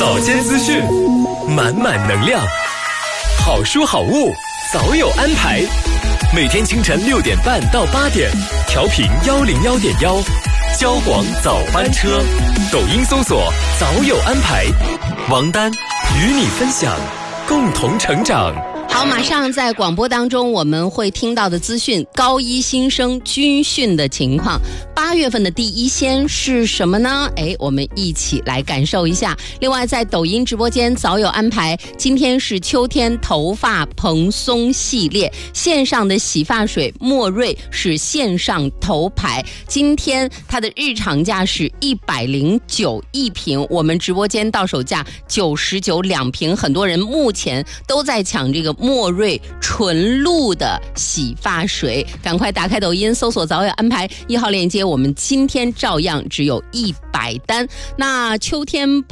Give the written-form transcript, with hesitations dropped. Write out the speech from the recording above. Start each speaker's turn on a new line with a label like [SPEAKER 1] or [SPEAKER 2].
[SPEAKER 1] 早间资讯，满满能量，好书好物早有安排。每天清晨6点半到8点，调频101.1，交广早班车，抖音搜索早有安排。王丹与你分享，共同成长。
[SPEAKER 2] 好，马上在广播当中我们会听到的资讯，高一新生军训的情况。8月份的第一线是什么呢？我们一起来感受一下。另外在抖音直播间早有安排，今天是秋天头发蓬松系列，线上的洗发水莫瑞是线上头牌，今天它的日常价是109一瓶，我们直播间到手价99两瓶，很多人目前都在抢这个莫瑞纯露的洗发水，赶快打开抖音搜索早有安排1号链接，我们今天照样只有100单。那秋天